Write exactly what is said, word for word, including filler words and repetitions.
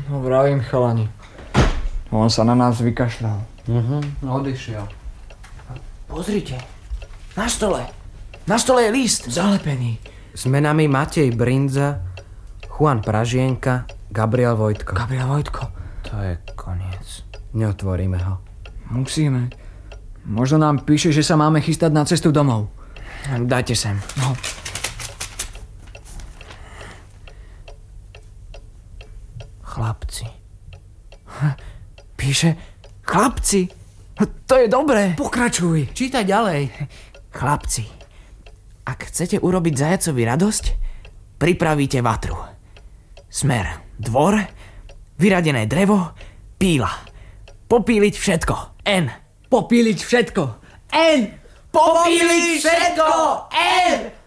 No vravím, chalani. On sa na nás vykašľal. Mhm, odišiel. Pozrite, na stole. Na stole je list. Zalepený. S menami Matej Brindza, Juan Pražienka, Gabriel Vojtko. Gabriel Vojtko. To je koniec. Neotvoríme ho. Musíme. Možno nám píše, že sa máme chystať na cestu domov. Dajte sem. No. Chlapci. Píše chlapci. To je dobré. Pokračuj. Čítaj ďalej. Chlapci, ak chcete urobiť zajacovi radosť, pripravíte vatru. Smer dvor, vyradené drevo, píla. Popíliť všetko. N. Popíliť všetko. N. Popíliť všetko. N.